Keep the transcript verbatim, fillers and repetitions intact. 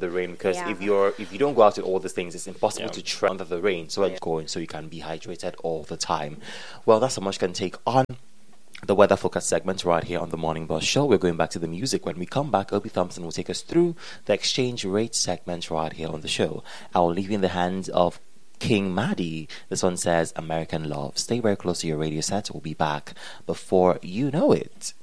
the rain, because Yeah. if you're if you don't go out with all these things, it's impossible Yeah. to train under the rain. So it's going so you can be hydrated all the time. Well, that's how much can take on the weather focus segment right here on the Morning Buzz Show. We're going back to the music. When we come back, Obi Thompson will take us through the exchange rate segment right here on the show. I'll leave you in the hands of King Maddie. This one says American Love. Stay very close to your radio set. We'll be back before you know it.